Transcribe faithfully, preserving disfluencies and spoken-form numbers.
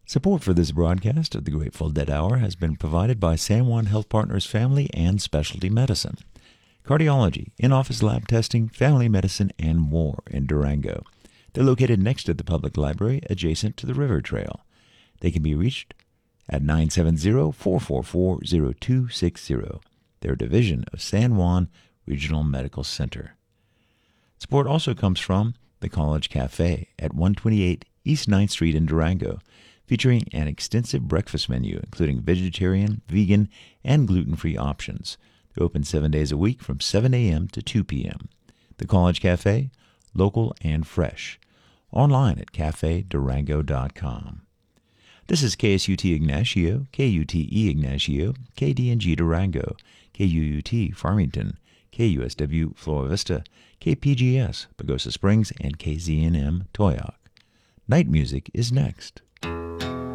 Support for this broadcast of the Grateful Dead Hour has been provided by San Juan Health Partners Family and Specialty Medicine, cardiology, in-office lab testing, family medicine, and more in Durango. They're located next to the public library, adjacent to the River Trail. They can be reached at nine seven zero, four four four, zero two six zero. They're a division of San Juan Regional Medical Center. Support also comes from the College Cafe at one twenty-eight East ninth Street in Durango, featuring an extensive breakfast menu, including vegetarian, vegan, and gluten-free options. They're open seven days a week from seven a.m. to two p.m. The College Cafe, local and fresh. Online at cafe durango dot com. This is K S U T Ignacio, K U T E Ignacio, K D N G Durango, K U U T Farmington, K U S W Flora Vista, K P G S Pagosa Springs, and K Z N M Toyoak. Night music is next.